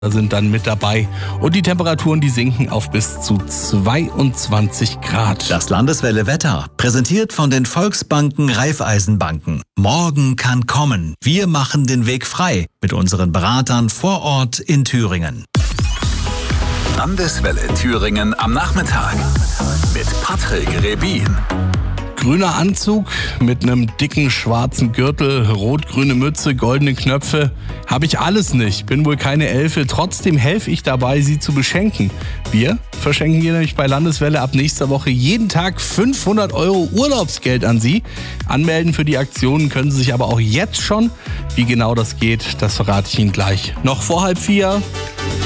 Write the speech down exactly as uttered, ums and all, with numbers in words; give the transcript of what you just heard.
sind dann mit dabei und die Temperaturen, die sinken auf bis zu zweiundzwanzig Grad. Das Landeswelle Wetter, präsentiert von den Volksbanken Raiffeisenbanken. Morgen kann kommen. Wir machen den Weg frei mit unseren Beratern vor Ort in Thüringen. Landeswelle Thüringen am Nachmittag mit Patrick Rebin. Grüner Anzug mit einem dicken schwarzen Gürtel, rot-grüne Mütze, goldene Knöpfe. Habe ich alles nicht, bin wohl keine Elfe. Trotzdem helfe ich dabei, sie zu beschenken. Wir verschenken hier nämlich bei Landeswelle ab nächster Woche jeden Tag fünfhundert Euro Urlaubsgeld an Sie. Anmelden für die Aktionen können Sie sich aber auch jetzt schon. Wie genau das geht, das verrate ich Ihnen gleich. Noch vor halb vier.